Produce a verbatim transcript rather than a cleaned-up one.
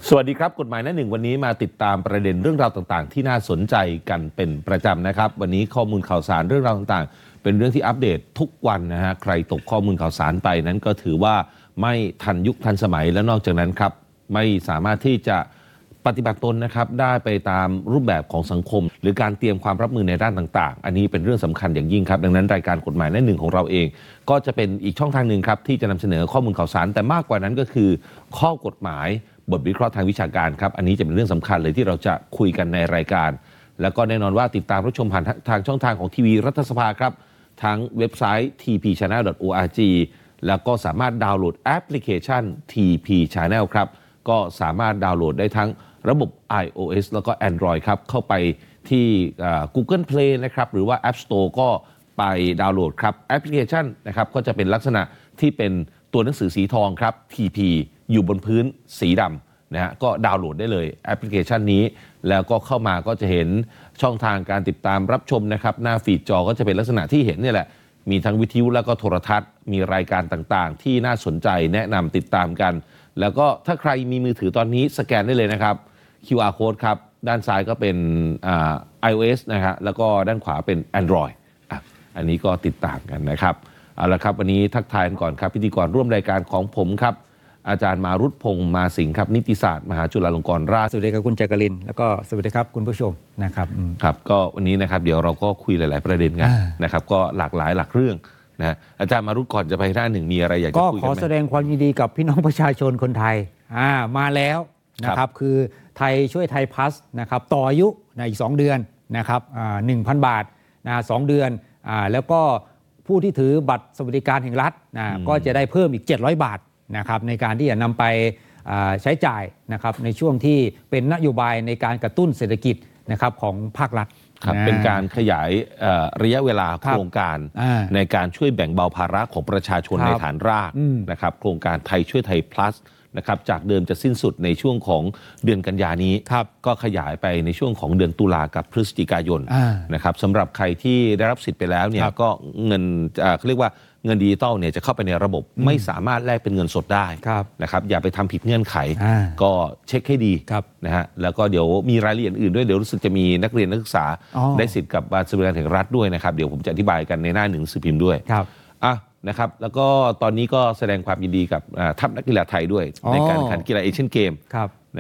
สวัสดีครับกฎหมายหน้าหนึ่งวันนี้มาติดตามประเด็นเรื่องราวต่างๆที่น่าสนใจกันเป็นประจำนะครับวันนี้ข้อมูลข่าวสารเรื่องราวต่างๆเป็นเรื่องที่อัปเดตทุกวันนะฮะใครตกข้อมูลข่าวสารไปนั้นก็ถือว่าไม่ทันยุคทันสมัยและนอกจากนั้นครับไม่สามารถที่จะปฏิบัติตนนะครับได้ไปตามรูปแบบของสังคมหรือการเตรียมความรับมือในด้านต่างๆอันนี้เป็นเรื่องสำคัญอย่างยิ่งครับดังนั้นรายการกฎหมายหน้าหนึ่งของเราเองก็จะเป็นอีกช่องทางหนึ่งครับที่จะนำเสนอข้อมูลข่าวสารแต่มากกว่านั้นก็คือข้อกฎหมายบทวิเคราะห์ทางวิชาการครับอันนี้จะเป็นเรื่องสำคัญเลยที่เราจะคุยกันในรายการแล้วก็แน่นอนว่าติดตามรับชมผ่านทางช่องทางของทีวีรัฐสภาครับทั้งเว็บไซต์ ที พี ชาแนล ดอท โอ อาร์ จี แล้วก็สามารถดาวน์โหลดแอปพลิเคชัน ที พี Channel ครับก็สามารถดาวน์โหลดได้ทั้งระบบ iOS แล้วก็ Android ครับเข้าไปที่ Google Play นะครับหรือว่า App Store ก็ไปดาวน์โหลดครับแอปพลิเคชันนะครับก็จะเป็นลักษณะที่เป็นตัวหนังสือสีทองครับ ที พี อยู่บนพื้นสีดำนะฮะก็ดาวน์โหลดได้เลยแอปพลิเคชันนี้แล้วก็เข้ามาก็จะเห็นช่องทางการติดตามรับชมนะครับหน้าฟีดจอก็จะเป็นลักษณะที่เห็นนี่แหละมีทั้งวิทยุแล้วก็โทรทัศน์มีรายการต่างๆที่น่าสนใจแนะนำติดตามกันแล้วก็ถ้าใครมีมือถือตอนนี้สแกนได้เลยนะครับ คิว อาร์ Code ครับด้านซ้ายก็เป็นอ่า iOS นะฮะแล้วก็ด้านขวาเป็น Android อ่ะอันนี้ก็ติดตามกันนะครับเอาละครับวันนี้ทักทายกันก่อนครับพิธีกรร่วมรายการของผมครับอาจารย์มารุตพงษ์มาสิงห์ครับนิติศาสตร์มหาจุฬาลงกรณราชสวัสดีครับคุณจักรินทร์แล้วก็สวัสดีครับคุณผู้ชมนะครับครับก็วันนี้นะครับเดี๋ยวเราก็คุยหลายๆประเด็นกันนะครับก็หลากหลายหลักเรื่องนะอาจารย์มารุตก่อนจะไปหน้าหนึ่งมีอะไรอยากจะคุยกันไหมก็ขอแสดงความยินดีกับพี่น้องประชาชนคนไทยอ่ามาแล้วนะครับคือไทยช่วยไทยพลัสนะครับต่ออายุในอีกสองเดือนนะครับอ่า หนึ่งพัน บาทนะสองเดือนอ่าแล้วก็ผู้ที่ถือบัตรสวัสดิการแห่งรัฐนะก็จะได้เพิ่มอีกเจ็ดร้อยบาทนะครับในการที่จะนำไปใช้จ่ายนะครับในช่วงที่เป็นนโยบายในการกระตุ้นเศรษฐกิจนะครับของภาครัฐครับเป็นการขยายระยะเวลาโครงการในการช่วยแบ่งเบาภาระของประชาชนในฐานรากนะครับโครงการไทยช่วยไทย plus นะครับจากเดิมจะสิ้นสุดในช่วงของเดือนกันยานี้ก็ขยายไปในช่วงของเดือนตุลากับพฤศจิกายนนะครับสำหรับใครที่ได้รับสิทธิ์ไปแล้วเนี่ยก็เงินเขาเรียกว่าเงินดิจิตอลเนี่ยจะเข้าไปในระบบไม่สามารถแลกเป็นเงินสดได้นะครับอย่าไปทำผิดเงื่อนไขก็เช็คให้ดีนะฮะแล้วก็เดี๋ยวมีรายละเอียดอื่นด้วยเดี๋ยวรู้สึกจะมีนักเรียนนักศึกษาได้สิทธิ์กับบัตรสวัสดิการแห่งรัฐด้วยนะครับเดี๋ยวผมจะอธิบายกันในหน้าหนึ่งสือพิมพ์ด้วยอ่ะนะครับแล้วก็ตอนนี้ก็แสดงความยินดีกับทัพนักกีฬาไทยด้วยในการแข่งขันกีฬาเอเชียนเกม